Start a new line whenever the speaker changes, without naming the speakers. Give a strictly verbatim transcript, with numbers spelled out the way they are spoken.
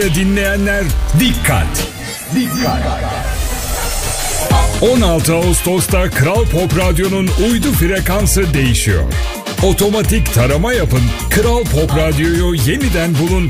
Dinleyenler dikkat! Dikkat! on altı Ağustos'ta Kral Pop Radyo'nun uydu frekansı değişiyor. Otomatik tarama yapın, Kral Pop Radyo'yu yeniden bulun